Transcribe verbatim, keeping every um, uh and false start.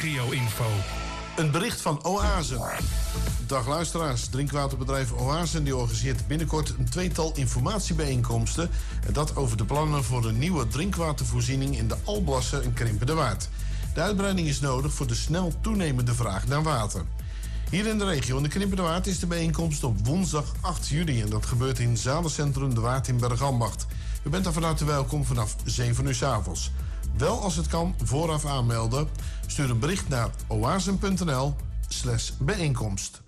regio-info. Een bericht van Oasen. Dag luisteraars, drinkwaterbedrijf Oasen die organiseert binnenkort een tweetal informatiebijeenkomsten. En dat over de plannen voor een nieuwe drinkwatervoorziening in de Alblassen en Krimpen-de-Waard. De uitbreiding is nodig voor de snel toenemende vraag naar water. Hier in de regio in de Krimpen-de-Waard is de bijeenkomst op woensdag acht juli. En dat gebeurt in Zalencentrum De Waard in Bergambacht. U bent daar van harte welkom vanaf zeven uur 's avonds. Wel als het kan vooraf aanmelden. Stuur een bericht naar oasen punt n l slash bijeenkomst.